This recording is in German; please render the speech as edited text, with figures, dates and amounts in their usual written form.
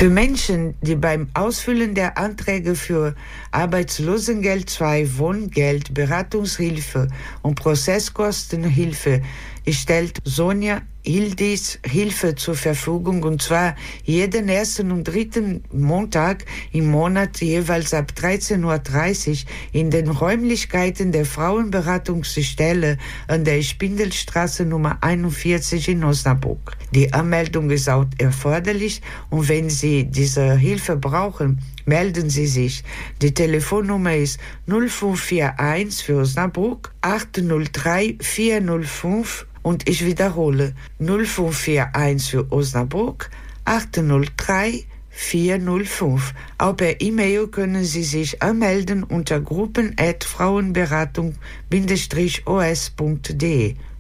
Für Menschen, die beim Ausfüllen der Anträge für Arbeitslosengeld 2, Wohngeld, Beratungshilfe und Prozesskostenhilfe stellt Sonja Hildis Hilfe zur Verfügung, und zwar jeden ersten und dritten Montag im Monat jeweils ab 13:30 Uhr in den Räumlichkeiten der Frauenberatungsstelle an der Spindelstraße Nummer 41 in Osnabrück. Die Anmeldung ist auch erforderlich, und wenn Sie diese Hilfe brauchen, melden Sie sich. Die Telefonnummer ist 0541 für Osnabrück 803 405. Und ich wiederhole, 0541 für Osnabrück 803 405. Auch per E-Mail können Sie sich anmelden unter gruppen@frauenberatung-os.de.